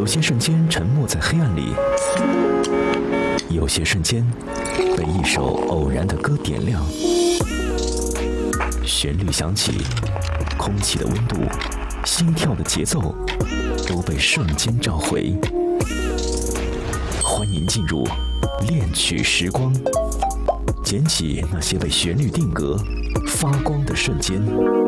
有些瞬间沉没在黑暗里，有些瞬间被一首偶然的歌点亮。旋律响起，空气的温度，心跳的节奏都被瞬间召回。欢迎进入恋曲时光，捡起那些被旋律定格发光的瞬间。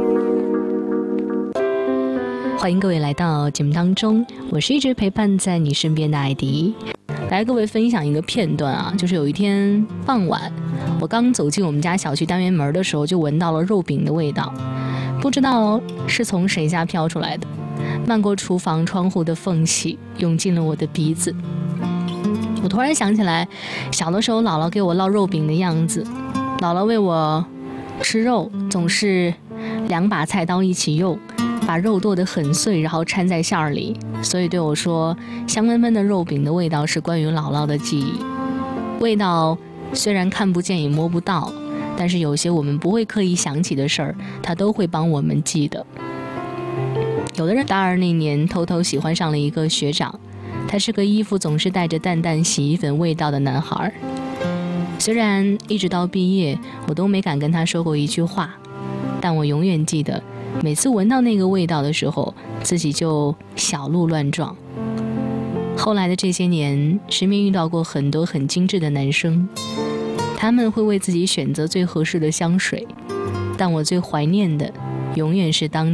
欢迎各位来到节目当中，我是一直陪伴在你身边的艾迪。来各位分享一个片段啊，就是有一天傍晚，我刚走进我们家小区单元门的时候，就闻到了肉饼的味道，不知道是从谁家飘出来的，漫过厨房窗户的缝隙，涌进了我的鼻子。我突然想起来，小的时候姥姥给我烙肉饼的样子，姥姥喂我吃肉，总是2把菜刀一起用，把肉剁得很碎，然后掺在馅儿里，所以对我说，香喷喷的肉饼的味道是关于姥姥的记忆。味道虽然看不见也摸不到，但是有些我们不会刻意想起的事儿，它都会帮我们记得。有的人大2那年偷偷喜欢上了一个学长，他是个衣服总是带着淡淡洗衣粉味道的男孩。虽然一直到毕业我都没敢跟他说过一句话，但我永远记得每次闻到那个味道的时候，自己就小鹿乱撞。后来的这些年，身边遇到过很多很精致的男生，他们会为自己选择最合适的香水，但我最怀念的永远是当